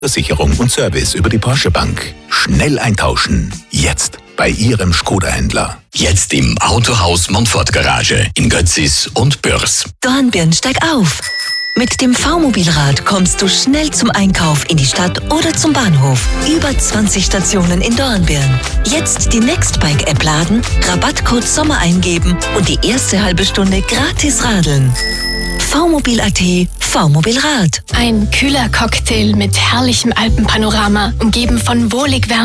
Versicherung und Service über die Porsche Bank. Schnell eintauschen. Jetzt bei Ihrem Škoda-Händler. Jetzt im Autohaus Montfort Garage in Götzis und Bürs. Dornbirn, steig auf! Mit dem V-Mobilrad kommst du schnell zum Einkauf in die Stadt oder zum Bahnhof. Über 20 Stationen in Dornbirn. Jetzt die Nextbike-App laden, Rabattcode Sommer eingeben und die erste halbe Stunde gratis radeln. V-Mobil.at, V-Mobilrad. Ein kühler Cocktail mit herrlichem Alpenpanorama, umgeben von wohlig wärmenden